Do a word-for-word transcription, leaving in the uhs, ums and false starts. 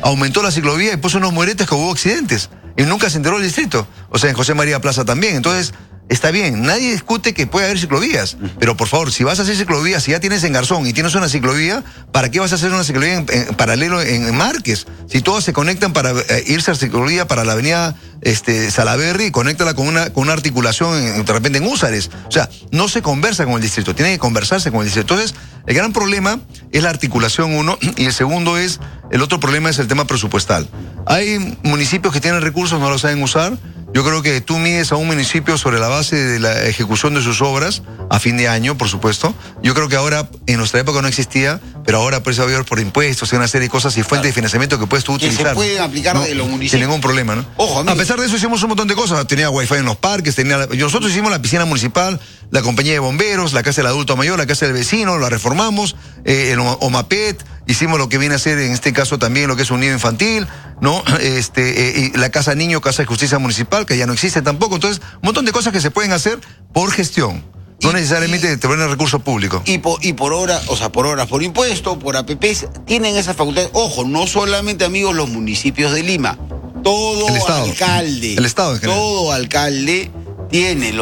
aumentó la ciclovía y puso unos muretes que hubo accidentes. Y nunca se enteró el distrito. O sea, en José María Plaza también. Entonces, está bien, nadie discute que puede haber ciclovías, pero por favor, si vas a hacer ciclovías, si ya tienes en Garzón y tienes una ciclovía, ¿para qué vas a hacer una ciclovía en, en paralelo en, en Márquez? Si todas se conectan para eh, irse a ciclovía para la avenida este, Salaberry, conéctala con una, con una articulación en, de repente en Húsares. O sea, no se conversa con el distrito, tiene que conversarse con el distrito. Entonces, el gran problema es la articulación, uno, y el segundo es, el otro problema es el tema presupuestal. Hay municipios que tienen recursos, no lo saben usar. Yo creo que tú mides a un municipio sobre la base de la ejecución de sus obras a fin de año, por supuesto. Yo creo que ahora, en nuestra época no existía, pero ahora por eso va a haber por impuestos y una serie de cosas y fuentes claro. de financiamiento que puedes tú que utilizar. Que se pueden aplicar ¿no? de los municipios. Sin ningún problema, ¿no? Ojo, amigo. A pesar de eso hicimos un montón de cosas. Tenía wifi en los parques, tenía la... nosotros hicimos la piscina municipal, la compañía de bomberos, la casa del adulto mayor, la casa del vecino, la reformamos, eh, el OMAPET, hicimos lo que viene a ser en este caso también lo que es un nido infantil, ¿no? Este, eh, y la casa niño, casa de justicia municipal, que ya no existe tampoco. Entonces, un montón de cosas que se pueden hacer por gestión. No y, necesariamente y, te ponen recursos públicos. Y por, y por hora, o sea, por horas, por impuesto, por A P Ps, tienen esa facultad. Ojo, no solamente, amigos, los municipios de Lima. Todo el estado, alcalde. El estado en general. Todo alcalde tiene los